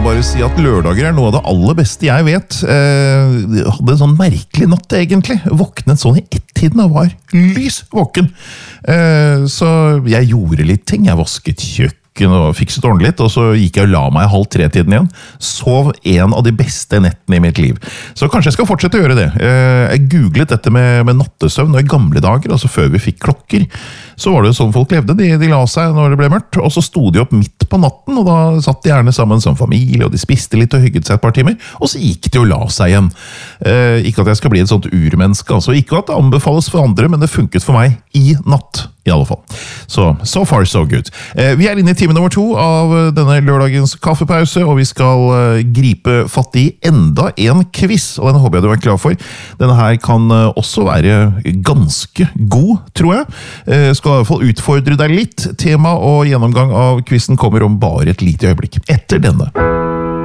bare si at lørdager noe av det aller beste jeg vet. Jeg hadde en sånn merkelig natt egentlig. Våknet sånn i ett-tiden og var lys våken. Så jeg gjorde litt ting. Jeg vasket kjøkken og fikset ordentlig litt, og så gikk jeg og la meg 2:30 igjen. Sov en av de beste nettene i mitt liv. Så kanskje jeg skal fortsette å gjøre det. Jeg googlet dette med nattesøvn, og i gamle dager, altså før vi fikk klokker, så var det jo sånn folk levde. De la seg når det ble mørkt, og så sto de opp midt på natten, og da satt de gjerne sammen som familie, og de spiste litt og hygget seg et par timer, og så gikk de og la seg igjen. Ikke at jeg skal bli et sånt urmenneske, altså ikke at det anbefales for andre, men det funket for meg i natt. I alle fall. So far so good. Vi inne i time nummer 2 av denne lørdagens kaffepause, og vi skal gripe fatt i enda en quiz, og den håper jeg du er klar for. Denne her kan også være ganske god, tror jeg. Skal i hvert fall utfordre deg litt. Tema og gjennomgang av quizen kommer om bare et lite øyeblikk etter denne.